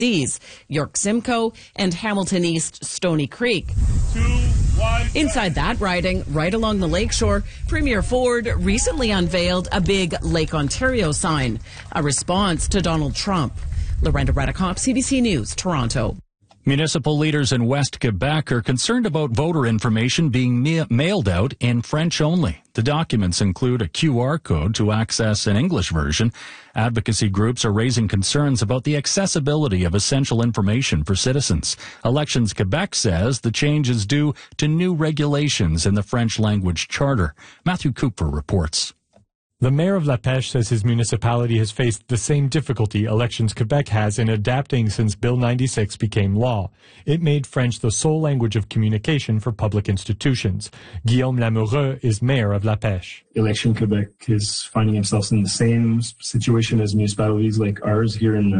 These, York Simcoe and Hamilton East Stony Creek. Inside that riding, right along the lakeshore, Premier Ford recently unveiled a big Lake Ontario sign, a response to Donald Trump. Lorenda Redicop, CBC News, Toronto. Municipal leaders in West Quebec are concerned about voter information being mailed out in French only. The documents include a QR code to access an English version. Advocacy groups are raising concerns about the accessibility of essential information for citizens. Elections Quebec says the change is due to new regulations in the French language charter. Matthew Cooper reports. The mayor of La Pêche says his municipality has faced the same difficulty Elections Quebec has in adapting since Bill 96 became law. It made French the sole language of communication for public institutions. Guillaume Lamoureux is mayor of La Pêche. Election Quebec is finding themselves in the same situation as municipalities like ours here in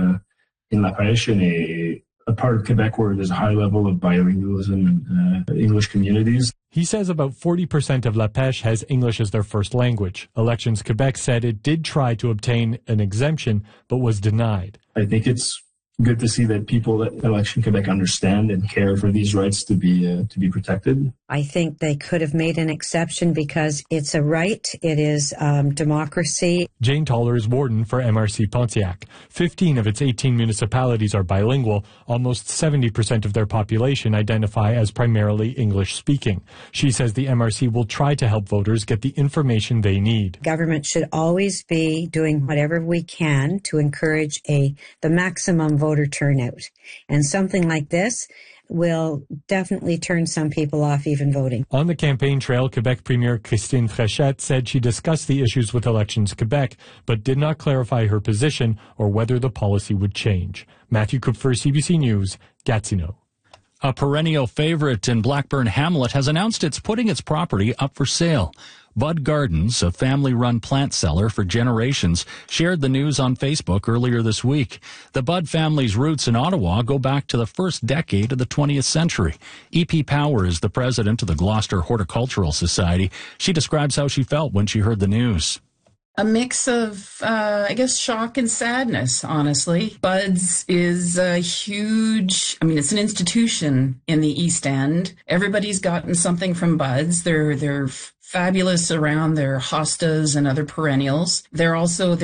La Pêche, in a part of Quebec where there's a high level of bilingualism and English communities. He says about 40% of La Pêche has English as their first language. Elections Quebec said it did try to obtain an exemption, but was denied. I think it's good to see that people at Election Quebec understand and care for these rights to be protected. I think they could have made an exception because it's a right. It is democracy. Jane Toller is warden for MRC Pontiac. 15 of its 18 municipalities are bilingual. Almost 70% of their population identify as primarily English-speaking. She says the MRC will try to help voters get the information they need. Government should always be doing whatever we can to encourage the maximum voter turnout. And something like this will definitely turn some people off even voting. On the campaign trail, Quebec Premier Christine Fréchette said she discussed the issues with Elections Quebec, but did not clarify her position or whether the policy would change. Matthew Kupfer, CBC News, Gatineau. A perennial favorite in Blackburn Hamlet has announced it's putting its property up for sale. Bud Gardens, a family-run plant seller for generations, shared the news on Facebook earlier this week. The Bud family's roots in Ottawa go back to the first decade of the 20th century. E.P. Power is the president of the Gloucester Horticultural Society. She describes how she felt when she heard the news. A mix of, shock and sadness, honestly. Buds is a huge, it's an institution in the East End. Everybody's gotten something from Buds. They're fabulous around their hostas and other perennials. They're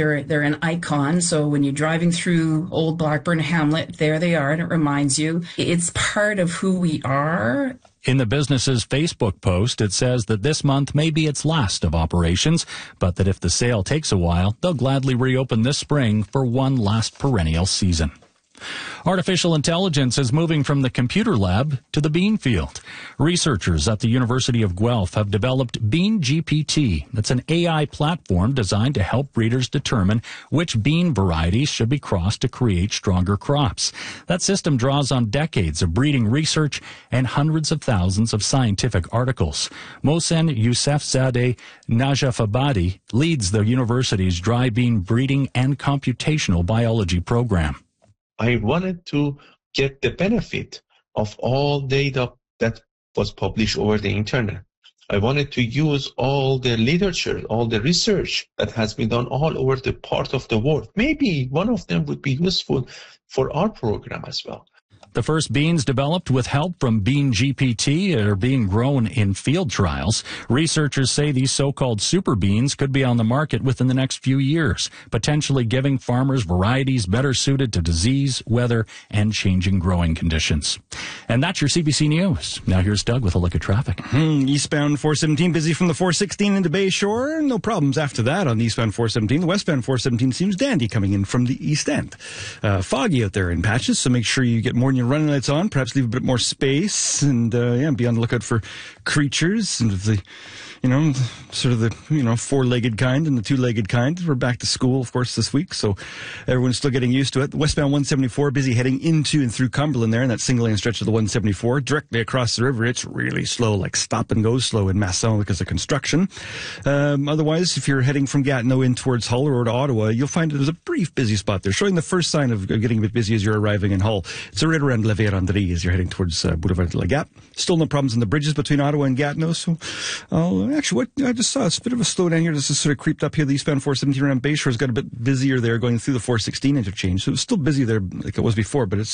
an icon. So when you're driving through old Blackburn Hamlet, there they are, and it reminds you it's part of who we are. In the business's Facebook post, it says that this month may be its last of operations, but that if the sale takes a while, they'll gladly reopen this spring for one last perennial season. Artificial intelligence is moving from the computer lab to the bean field. Researchers at the University of Guelph have developed Bean GPT. It's an AI platform designed to help breeders determine which bean varieties should be crossed to create stronger crops. That system draws on decades of breeding research and hundreds of thousands of scientific articles. Mohsen Yousefzadeh Najafabadi leads the university's dry bean breeding and computational biology program. I wanted to get the benefit of all data that was published over the internet. I wanted to use all the literature, all the research that has been done all over the part of the world. Maybe one of them would be useful for our program as well. The first beans developed with help from Bean GPT are being grown in field trials. Researchers say these so-called super beans could be on the market within the next few years, potentially giving farmers varieties better suited to disease, weather, and changing growing conditions. And that's your CBC News. Now here's Doug with a look at traffic. Eastbound 417 busy from the 416 into Bay Shore. No problems after that on the eastbound 417. The westbound 417 seems dandy coming in from the east end. Foggy out there in patches, so make sure you get more than your running lights on, perhaps leave a bit more space, and be on the lookout for creatures and the four-legged kind and the two-legged kind. We're back to school, of course, this week, so everyone's still getting used to it. Westbound 174 busy heading into and through Cumberland there, and that single-lane stretch of the 174 directly across the river. It's really slow, like stop and go slow in Masson because of construction. Otherwise, if you're heading from Gatineau in towards Hull or to Ottawa, you'll find there's a brief busy spot there, showing the first sign of getting a bit busy as you're arriving in Hull. It's right around La Vérendrye as you're heading towards Boulevard de la Gap. Still no problems on the bridges between Ottawa and Gatineau, so what I just saw is a bit of a slowdown here. This is sort of creeped up here. The eastbound 417 around Bayshore's got a bit busier there going through the 416 interchange. So it was still busy there like it was before, but it's